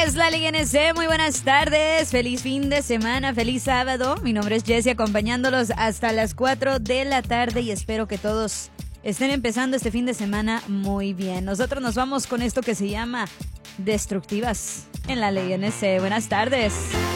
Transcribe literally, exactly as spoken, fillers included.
es la Liga N C, muy buenas tardes, feliz fin de semana, feliz sábado. Mi nombre es Jessie, acompañándolos hasta las cuatro de la tarde y espero que todos estén empezando este fin de semana muy bien. Nosotros nos vamos con esto que se llama Destructivas en la Liga N C. Buenas tardes.